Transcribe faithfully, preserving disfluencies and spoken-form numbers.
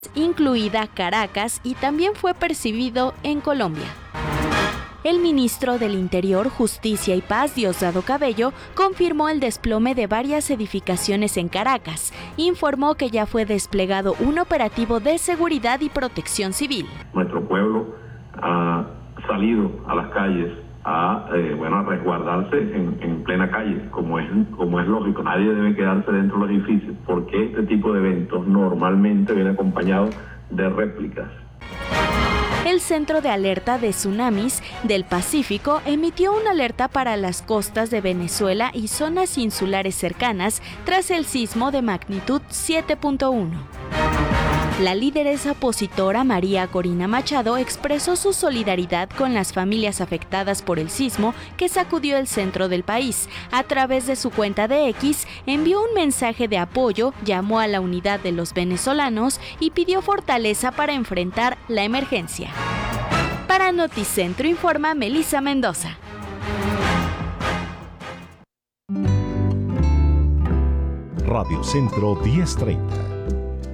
incluida Caracas, y también fue percibido en Colombia. El ministro del Interior, Justicia y Paz, Diosdado Cabello, confirmó el desplome de varias edificaciones en Caracas. Informó que ya fue desplegado un operativo de seguridad y protección civil. Nuestro pueblo ha salido a las calles a, eh, bueno, a resguardarse en, en plena calle, como es, como es lógico. Nadie debe quedarse dentro de los edificios, porque este tipo de eventos normalmente viene acompañado de réplicas. El Centro de Alerta de Tsunamis del Pacífico emitió una alerta para las costas de Venezuela y zonas insulares cercanas tras el sismo de magnitud siete punto uno. La lideresa opositora María Corina Machado expresó su solidaridad con las familias afectadas por el sismo que sacudió el centro del país. A través de su cuenta de X, envió un mensaje de apoyo, llamó a la unidad de los venezolanos y pidió fortaleza para enfrentar la emergencia. Para Noticentro informa Melissa Mendoza. Radio Centro diez treinta.